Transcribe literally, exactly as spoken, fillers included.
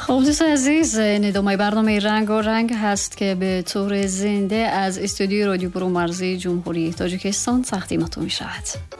خب دوستان عزیز، ادامه برنامه رنگ و رنگ هست که به طور زنده از استودیوی رادیو برو مرزی جمهوری تاجیکستان تقدیمتون می شود.